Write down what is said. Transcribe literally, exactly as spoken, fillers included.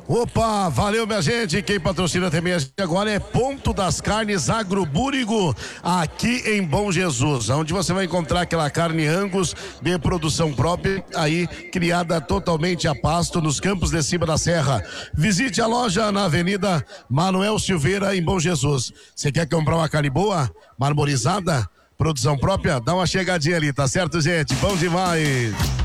Opa, valeu minha gente, quem patrocina também a gente agora é Ponto das Carnes Agrobúrigo, aqui em Bom Jesus, onde você vai encontrar aquela carne Angus de produção própria, aí criada totalmente a pasto nos campos de cima da serra. Visite a loja na Avenida Manuel Silveira, em Bom Jesus. Você quer comprar uma carne boa, marmorizada, produção própria? Dá uma chegadinha ali, tá certo, gente? Bom demais!